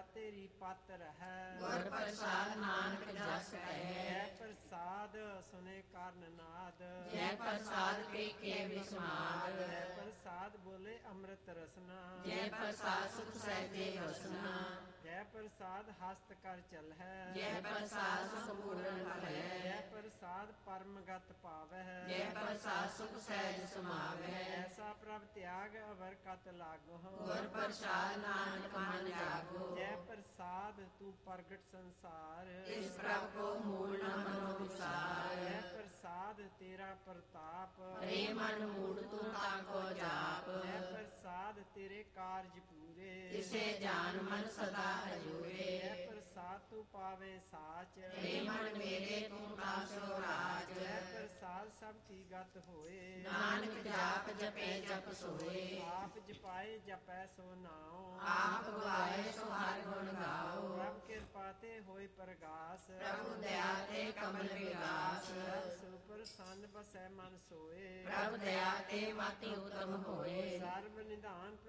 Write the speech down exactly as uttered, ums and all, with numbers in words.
ਤੇਰੀ ਪਤ ਰਹੈ। ਗੁਰ ਪ੍ਰਸਾਦ ਨਾਨਕ ਜਸ ਕਹੈ। ਜੈ ਪ੍ਰਸਾਦ ਸੁਨੇ ਕਰਨ ਨਾਦ। ਜੈ ਪ੍ਰਸਾਦ ਪੇਖੇ ਵਿਸਮਾਦ। ਜੈ ਪ੍ਰਸਾਦ ਬੋਲੇ ਅੰਮ੍ਰਿਤ ਰਸਨਾ। ਜੈ ਪ੍ਰਸਾਦ ਸੁਖ ਸਹਿਜੇ ਵਸਨਾ। ਜੈ ਪ੍ਰਸਾਦ ਹਸਤ ਕਰ ਚਲਹਿ। ਜੈ ਪ੍ਰਸਾਦ ਸੰਪੂਰਨ ਭਲੈ। ਜੈ ਪ੍ਰਸਾਦ ਪਰਮਗਤ ਪਾਵਹਿ। ਜੈ ਪ੍ਰਸਾਦ ਸੁਖ ਸਹਿਜ ਸਮਾਵਹਿ। ਐਸਾ ਪ੍ਰਭ ਤਿਆਗ ਅਵਰ ਕਤ ਲਾਗੋ। ਗੁਰ ਪ੍ਰਸਾਦ ਨਾਨਕ ਮਨ ਜਾਗੋ। ਜੈ ਪ੍ਰਸਾਦ ਤੂੰ ਪ੍ਰਗਟ ਸੰਸਾਰ। ਇਸ ਪ੍ਰਭ ਕੋ ਮੂਲ ਨ ਮਨੋ ਵਿਸਾਰ। ਜੈ ਪ੍ਰਸਾਦ ਤੇਰਾ ਪ੍ਰਤਾਪ। ਰੇ ਮਨ ਮੂੜ ਤੂੰ ਤਾਕੋ ਜਾਪ। ਜੈ ਪ੍ਰਸਾਦ ਤੇਰੇ ਕਾਰਜ ਪੂਰੇ। ਇਸੇ ਜਾਨ ਮਨ ਸਦਾ ਹਜੂਰੇ। ਜੈ ਪ੍ਰਸਾਦ ਤੂੰ ਪਾਵੇ ਸਾਚ। ਰੇ ਮਨ ਮੇਰੇ ਤੂੰ ਤਾਸੋ ਰਾਜ। ਜੈ ਪ੍ਰਸਾਦ ਸਭ ਕੀ ਗਤ ਹੋਏ। ਨਾਨਕ ਜਾਪ ਜਪੇ ਜਪ ਸੋਏ। ਆਪ ਜਪਾਏ ਜਪੈ ਸੋ ਨਾਉ। ਆਪ ਗਵਾਏ ਸੋ ਹਰਿ ਗੁਣ ਗਾਓ। ਪ੍ਰਭ ਕਿਰਪਾ ਤੇ ਹੋਏ ਪ੍ਰਗਾਸ। ਪ੍ਰਭੂ ਦਇਆ ਤੇ ਕਮਲ ਵਿਗਾਸ। ਸੁਪਰ ਸੰਨ ਬਸੈ ਮਨ ਸੋਏ। ਪ੍ਰਭ ਦਇਆ ਤੇ ਮਤਿ ਉਤਮ ਹੋਏ। ਸਰਬ ਨਿਧਾਨ